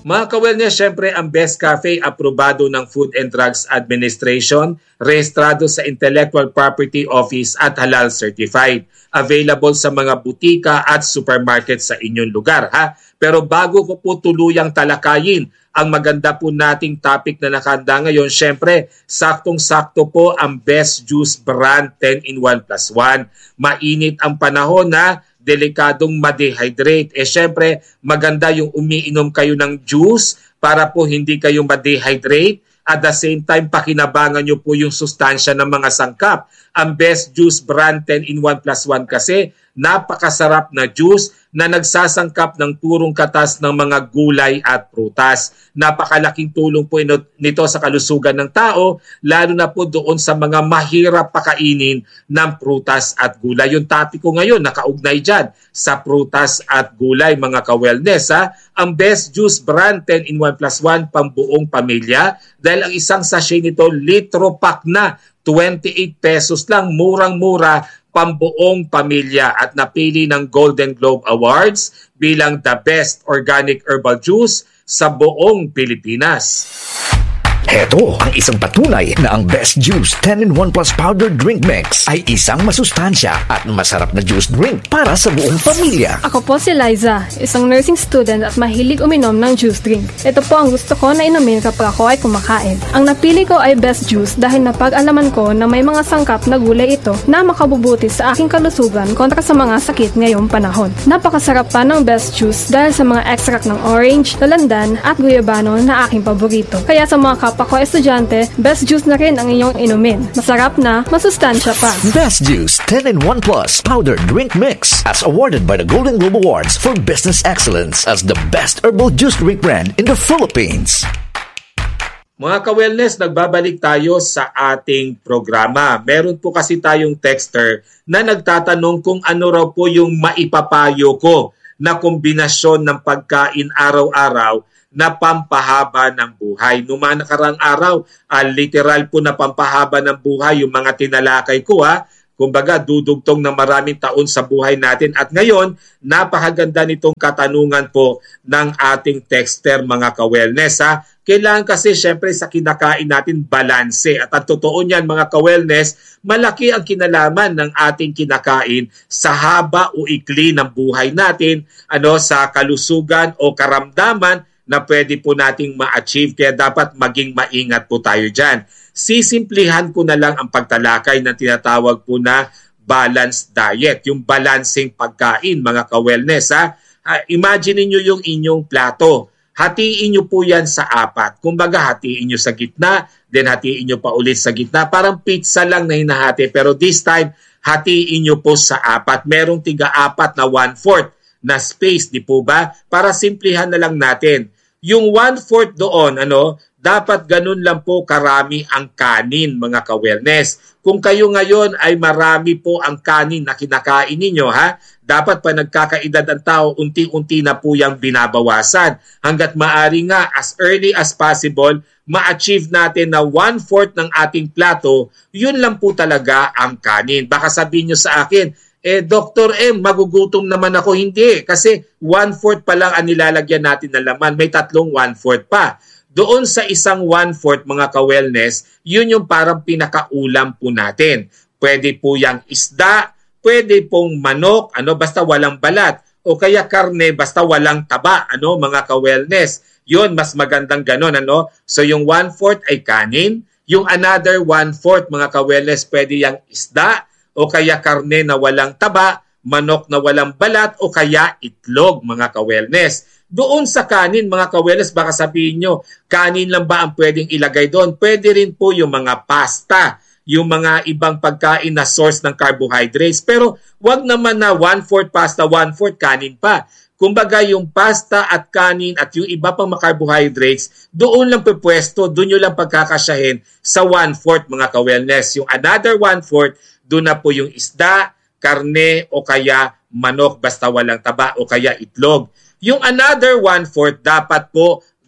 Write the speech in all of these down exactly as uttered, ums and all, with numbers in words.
Mga ka-wellness, syempre ang Best Cafe aprobado ng Food and Drugs Administration, rehistrado sa Intellectual Property Office at halal certified. Available sa mga butika at supermarket sa inyong lugar. Ha? Pero bago ko po tuluyang talakayin ang maganda po nating topic na nakahanda ngayon, syempre, saktong-sakto po ang Best Juice Brand ten in one plus one. Mainit ang panahon na delikadong ma-dehydrate. Eh syempre, maganda yung umiinom kayo ng juice para po hindi kayo ma-dehydrate. At the same time, pakinabangan nyo po yung sustansya ng mga sangkap. Ang Best Juice Brand ten in one plus one kasi, napakasarap na juice na nagsasangkap ng purong katas ng mga gulay at prutas. Napakalaking tulong po nito sa kalusugan ng tao, lalo na po doon sa mga mahirap pakainin ng prutas at gulay. Yung topic ko ngayon, nakaugnay dyan sa prutas at gulay, mga ka-wellness. Ha? Ang Best Juice Brand ten in one plus one pambuong pamilya dahil ang isang sachet nito, litro pack na, twenty-eight pesos lang, murang-mura, pambuong pamilya at napili ng Golden Globe Awards bilang the best organic herbal juice sa buong Pilipinas. Heto ang isang patunay na ang Best Juice ten in one plus powder drink mix ay isang masustansya at masarap na juice drink para sa buong pamilya. Ako po si Liza, isang nursing student at mahilig uminom ng juice drink. Ito po ang gusto ko na inumin kapag ako ay kumakain. Ang napili ko ay Best Juice dahil napag-alaman ko na may mga sangkap na gulay ito na makabubuti sa aking kalusugan kontra sa mga sakit ngayong panahon. Napakasarap pa ng Best Juice dahil sa mga extract ng orange, lalandan at guyabano na aking paborito. Kaya sa mga kapwa ko estudyante, Best Juice na rin ang inyong inumin. Masarap na, masustansya pa. Best Juice ten in one plus powder drink mix as awarded by the Golden Globe Awards for Business Excellence as the best herbal juice drink brand in the Philippines. Mga ka-wellness, nagbabalik tayo sa ating programa. Meron po kasi tayong texter na nagtatanong kung ano raw po yung maipapayo ko na kombinasyon ng pagkain araw-araw na pampahaba ng buhay. Noong mga nakarang araw, uh, literal po na pampahaba ng buhay yung mga tinalakay ko. Ha? Kumbaga, dudugtong na maraming taon sa buhay natin. At ngayon, napakaganda nitong katanungan po ng ating texter, mga ka-wellness. Ha? Kailangan kasi syempre sa kinakain natin balanse. At ang totoo niyan, mga ka-wellness, malaki ang kinalaman ng ating kinakain sa haba o ikli ng buhay natin, ano, sa kalusugan o karamdaman na pwede po nating ma-achieve. Kaya dapat maging maingat po tayo dyan. Sisimplihan ko na lang ang pagtalakay na tinatawag po na balanced diet. Yung balancing pagkain, mga ka-wellness. Ha? Uh, imagine niyo yung inyong plato. Hatiin nyo po yan sa apat. Kumbaga, hatiin nyo sa gitna, then hatiin nyo pa ulit sa gitna. Parang pizza lang na hinahati. Pero this time, hatiin nyo po sa apat. Merong tiga-apat na one-fourth na space, di po ba? Para simplihan na lang natin. Yung one-fourth doon, ano, dapat ganun lang po karami ang kanin, mga ka-wellness. Kung kayo ngayon ay marami po ang kanin na kinakain ninyo, ha? Dapat pa nagkakaedad ang tao, unti-unti na po yung binabawasan. Hanggat maaari nga, as early as possible, ma-achieve natin na one-fourth ng ating plato, yun lang po talaga ang kanin. Baka sabihin nyo sa akin, eh, Doctor M, magugutom naman ako. Hindi, kasi one-fourth pa lang ang nilalagyan natin na laman. May tatlong one-fourth pa. Doon sa isang one-fourth, mga ka-wellness, yun yung parang pinakaulam po natin. Pwede po yung isda, pwede pong manok, ano, basta walang balat. O kaya karne, basta walang taba, ano, mga ka-wellness. Yun, mas magandang ganon, ano. So yung one-fourth ay kanin. Yung another one-fourth, mga ka-wellness, pwede yung isda, o kaya karne na walang taba, manok na walang balat, o kaya itlog, mga ka-wellness. Doon sa kanin, mga ka-wellness, baka sabihin nyo, kanin lang ba ang pwedeng ilagay doon? Pwede rin po yung mga pasta, yung mga ibang pagkain na source ng carbohydrates. Pero wag naman na one-fourth pasta, one-fourth kanin pa. Kumbaga yung pasta at kanin at yung iba pang mga carbohydrates, doon lang pupwesto, doon nyo lang pagkakasyahin sa one-fourth, mga ka-wellness. Yung another one-fourth, doon na po yung isda, karne, o kaya manok, basta walang taba, o kaya itlog. Yung another one-fourth, dapat po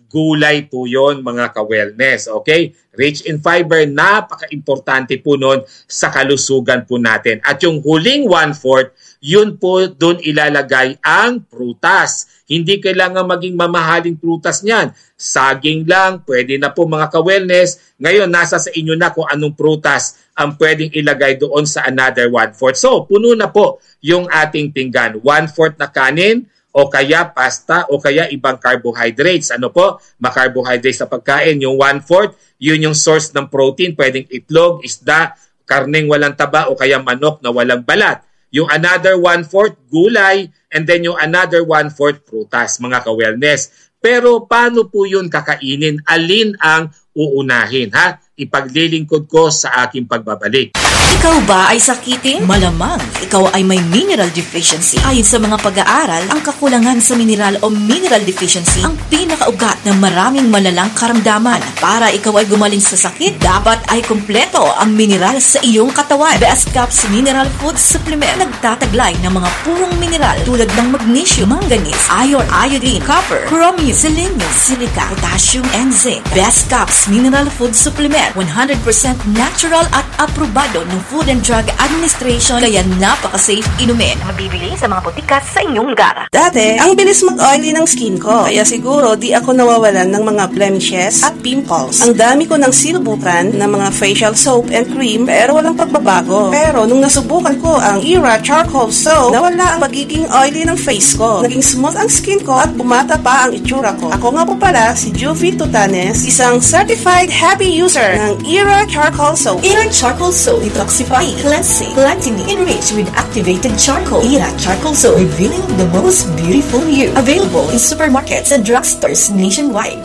gulay po yon mga ka-wellness. Okay? Rich in fiber, napaka-importante po nun sa kalusugan po natin. At yung huling one-fourth, yun po doon ilalagay ang prutas. Hindi kailangan maging mamahaling prutas niyan. Saging lang, pwede na po mga ka-wellness. Ngayon, nasa sa inyo na kung anong prutas ang pwedeng ilagay doon sa another one-fourth. So, puno na po yung ating pinggan. One-fourth na kanin, o kaya pasta, o kaya ibang carbohydrates. Ano po? Ma-carbohydrates sa pagkain. Yung one-fourth, yun yung source ng protein. Pwedeng itlog, isda, karneng walang taba, o kaya manok na walang balat. Yung another one-fourth, gulay, and then yung another one-fourth, prutas, mga ka-wellness. Pero paano po yun kakainin? Alin ang uunahin, ha? Ipaglilingkod ko sa aking pagbabalik. Ikaw ba ay sakitin? Malamang ikaw ay may mineral deficiency. Ayon sa mga pag-aaral, ang kakulangan sa mineral o mineral deficiency ang pinakaugat ng maraming malalang karamdaman. Para ikaw ay gumaling sa sakit, dapat ay kumpleto ang mineral sa iyong katawan. Best Cups Mineral Food Supplement nagtataglay ng mga purong mineral tulad ng magnesium, manganese, iron, iodine, copper, chromium, selenium, silica, potassium, and zinc. Best Cups Mineral Food Supplement, one hundred percent natural at aprobado ng Food and Drug Administration, kaya napaka-safe inumin. Mabibili sa mga botika sa inyong lugar. Dati, ang bilis mag-oily ng skin ko, kaya siguro di ako nawawalan ng mga blemishes at pimples. Ang dami ko ng sinubukan ng mga facial soap and cream, pero walang pagbabago. Pero nung nasubukan ko ang Era Charcoal Soap, nawala ang pagiging oily ng face ko. Naging smooth ang skin ko at bumata pa ang itsura ko. Ako nga po pala si Juvie Tutanes, isang certified happy user ng Era Charcoal Soap. Era Charcoal Soap, detoxifying, cleansing, lightening, enriched with activated charcoal. Era Charcoal Soap, revealing the most beautiful you. Available in supermarkets and drugstores nationwide.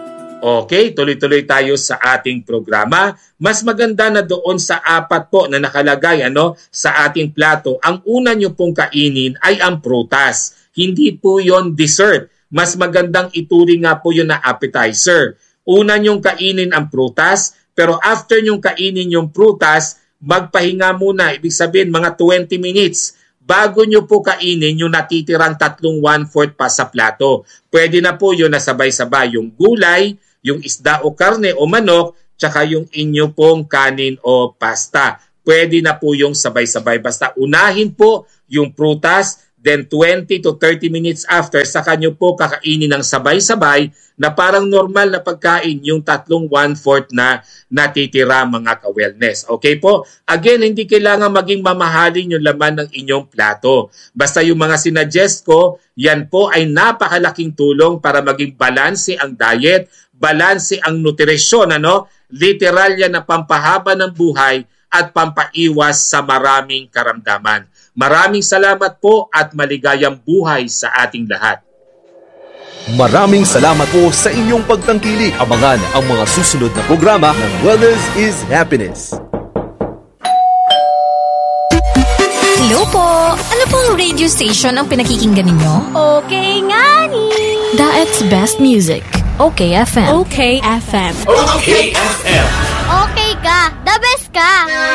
Okay, tuloy-tuloy tayo sa ating programa. Mas maganda na doon sa apat po na nakalagay ano, sa ating plato, ang una nyo pong kainin ay ang prutas. Hindi po yon dessert. Mas magandang ituring nga po yun na appetizer. Una nyong kainin ang prutas, pero after nyong kainin yung prutas, magpahinga muna. Ibig sabihin, mga twenty minutes bago nyo po kainin yung natitirang tatlong one-fourth pa sa plato. Pwede na po yun na sabay-sabay yung gulay, yung isda o karne o manok, tsaka yung inyo pong kanin o pasta. Pwede na po yung sabay-sabay. Basta unahin po yung prutas, then twenty to thirty minutes after, saka nyo po kakainin ng sabay-sabay na parang normal na pagkain yung tatlong one-fourth na natitira mga ka-wellness. Okay po? Again, hindi kailangan maging mamahalin yung laman ng inyong plato. Basta yung mga sinuggest ko, yan po ay napakalaking tulong para maging balanse ang diet, balanse ang nutrisyon, ano? Literal yan na pampahaba ng buhay at pampaiwas sa maraming karamdaman. Maraming salamat po at maligayang buhay sa ating lahat. Maraming salamat po sa inyong pagtangkilik. Abangan ang mga susunod na programa ng Wellness is Happiness. Hello po! Ano pong radio station ang pinakikinggan ninyo? Okay nga ni! That's Best Music. Okay F M. Okay F M. Okay F M. Okay ka! The best ka!